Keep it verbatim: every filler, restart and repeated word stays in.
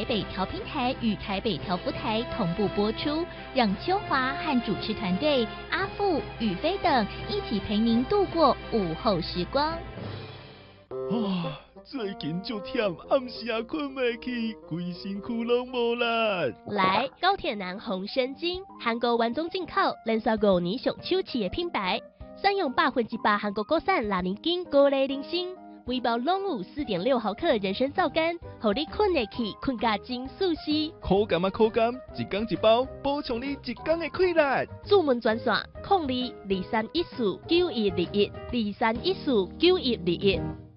台北调频台与台北调福台同步播出，让秋华和主持团队阿富、宇飞等一起陪您度过午后时光。 啊，最近就忝，暗时也困袂去，规身躯拢无力。 来高铁男红参精，韩国原装进口，连续五年上手气的品牌，选用百分之百韩国国产拉年根高丽人参，每包拢有四点六毫克人参皂苷，互你困得去，困甲真舒适。 口感啊口感，一天一包，补充你一天的快乐。 注文专线：零二二三一四九一二一二三一四九一二一。